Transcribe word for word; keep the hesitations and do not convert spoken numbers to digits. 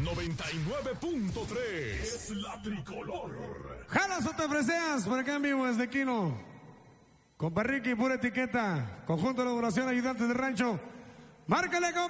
noventa y nueve punto tres. Es la tricolor. Jalas o te freseas, por acá en vivo desde Quino. Con Perriqui, pura etiqueta. Conjunto de elaboración, ayudantes de rancho. Márcale, compa.